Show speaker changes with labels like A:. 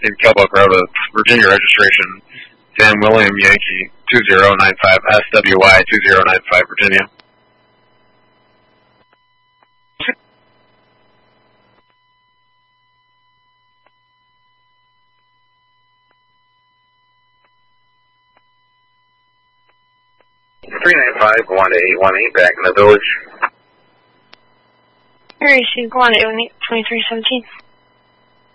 A: in Kellbrook Road with Virginia registration, Sam William Yankee 2095 SWY 2095 Virginia.
B: Three 395 going to 818 back in the village.
C: Area 2 going to 2317.